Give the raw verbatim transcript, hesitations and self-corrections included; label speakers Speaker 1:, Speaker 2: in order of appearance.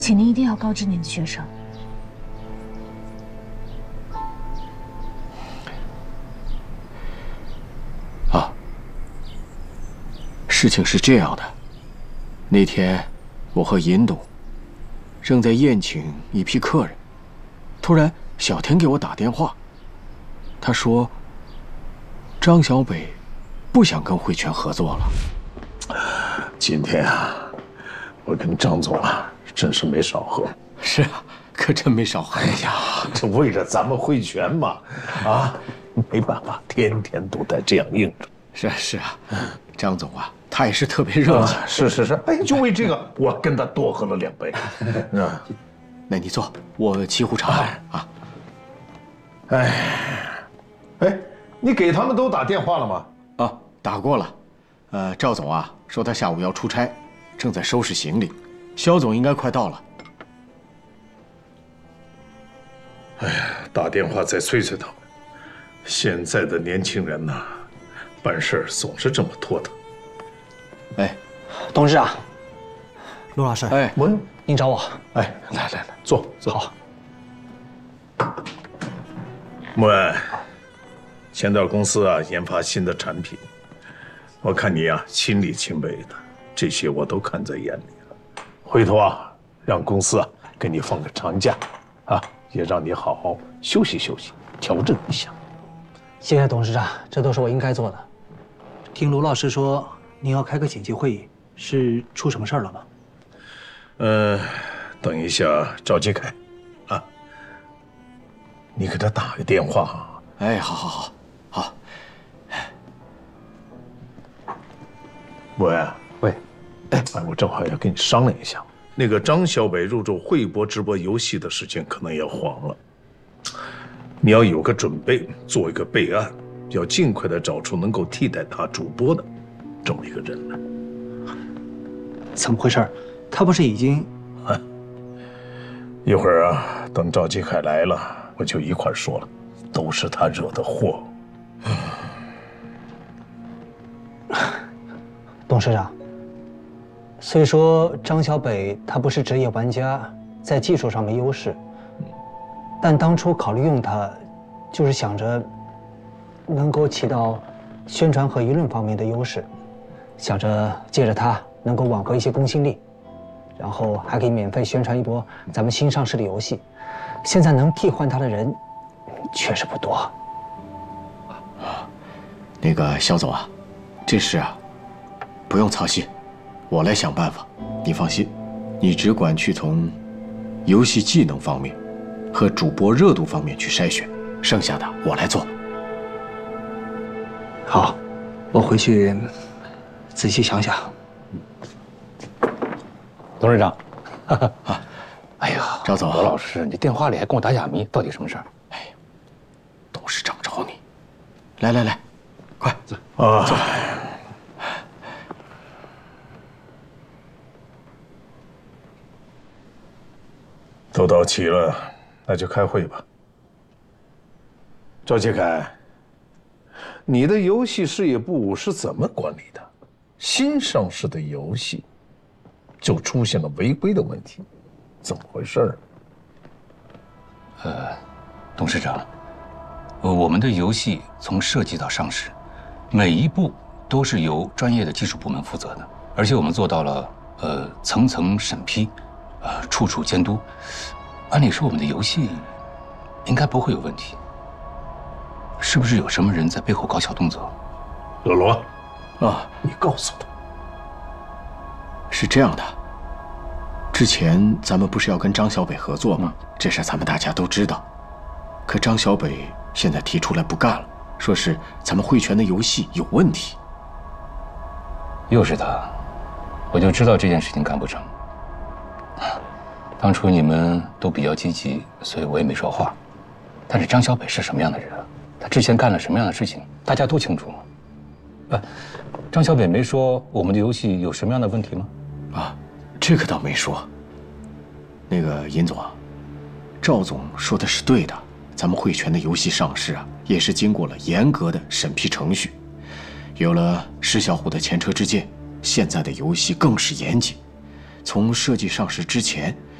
Speaker 1: 请您一定要告知您的学生。
Speaker 2: 啊，事情是这样的，那天我和尹董正在宴请一批客人，突然小田给我打电话，他说张小北不想跟汇泉合作了。
Speaker 3: 今天啊，我跟张总啊，真是没少喝。
Speaker 2: 是啊，可真没少喝。
Speaker 3: 哎呀，这为了咱们汇泉嘛，啊，没办法，天天都得这样应着。
Speaker 2: 是啊是啊，张总啊，他也是特别热情。
Speaker 3: 啊、是是是，哎，就为这个，我跟他多喝了两杯。啊，
Speaker 2: 那你坐，我沏壶茶啊。
Speaker 3: 哎，哎，你给他们都打电话了吗？
Speaker 2: 啊，打过了。呃，赵总啊，说他下午要出差，正在收拾行李。肖总应该快到了。
Speaker 3: 哎呀，打电话再催催他们。现在的年轻人呐、啊，办事儿总是这么拖沓。
Speaker 2: 哎，
Speaker 4: 董事长，陆老师，
Speaker 2: 哎，
Speaker 3: 我，
Speaker 4: 您找我？
Speaker 3: 哎，来来来，坐坐。
Speaker 4: 好。
Speaker 3: 穆恩，前段公司啊研发新的产品，我看你啊亲力亲为的，这些我都看在眼里了。回头啊，让公司啊给你放个长假，啊，也让你好好休息休息，调整一下。
Speaker 4: 谢谢董事长，这都是我应该做的。听卢老师说，您要开个紧急会议，是出什么事儿了吗？
Speaker 3: 呃，等一下赵杰凯，啊，你给他打个电话。
Speaker 2: 哎，好好好，好。
Speaker 3: 穆恩，
Speaker 4: 喂，
Speaker 3: 哎，我正好要跟你商量一下，那个张小北入驻汇博直播游戏的事情可能要黄了，你要有个准备，做一个备案，要尽快的找出能够替代他主播的这么一个人来。
Speaker 4: 怎么回事？他不是已经……
Speaker 3: 啊，一会儿啊，等赵继凯来了，我就一块说了，都是他惹的祸。
Speaker 4: 董事长，虽说张小北他不是职业玩家，在技术上没优势，但当初考虑用他，就是想着能够起到宣传和舆论方面的优势，想着借着他能够挽回一些公信力，然后还可以免费宣传一波咱们新上市的游戏。现在能替换他的人确实不多。
Speaker 2: 啊，那个肖总啊，这事啊不用操心，我来想办法。你放心，你只管去从游戏技能方面和主播热度方面去筛选，剩下的我来做。
Speaker 4: 好，我回去仔细想想。
Speaker 5: 董事长，
Speaker 2: 啊，
Speaker 5: 哎呀，
Speaker 2: 赵总，
Speaker 5: 罗老师，你电话里还跟我打哑谜，到底什么事儿？
Speaker 2: 哎，董事长找你。来来来，快坐
Speaker 3: 啊！
Speaker 2: 坐。
Speaker 3: 都到齐了，那就开会吧。赵杰凯，你的游戏事业部是怎么管理的？新上市的游戏就出现了违规的问题，怎么回事？
Speaker 5: 呃，董事长，呃，我们的游戏从设计到上市，每一步都是由专业的技术部门负责的，而且我们做到了呃层层审批，呃处处监督。按理说，我们的游戏应该不会有问题。是不是有什么人在背后搞小动作？
Speaker 3: 罗罗，
Speaker 2: 啊，
Speaker 3: 你告诉他，
Speaker 2: 是这样的。之前咱们不是要跟张小北合作吗？这事咱们大家都知道。可张小北现在提出来不干了，说是咱们汇泉的游戏有问题。
Speaker 5: 又是他，我就知道这件事情干不成。当初你们都比较积极，所以我也没说话。但是张小北是什么样的人啊？他之前干了什么样的事情，大家都清楚。呃，张小北没说我们的游戏有什么样的问题吗？
Speaker 2: 啊，这个倒没说。那个尹总啊，赵总说的是对的，咱们汇泉的游戏上市啊，也是经过了严格的审批程序，有了石小虎的前车之鉴，现在的游戏更是严谨。从设计上市之前